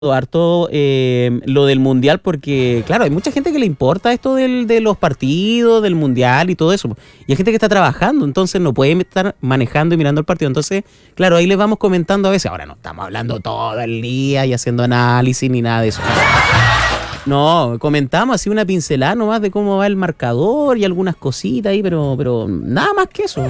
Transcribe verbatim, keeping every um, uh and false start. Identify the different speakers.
Speaker 1: harto eh, lo del mundial porque, claro, hay mucha gente que le importa esto del, de los partidos, del mundial y todo eso. Y hay gente que está trabajando, entonces no puede estar manejando y mirando el partido. Entonces, claro, ahí les vamos comentando a veces. Ahora no estamos hablando todo el día y haciendo análisis ni nada de eso. No, comentamos así una pincelada nomás de cómo va el marcador y algunas cositas ahí, pero, pero nada más que eso.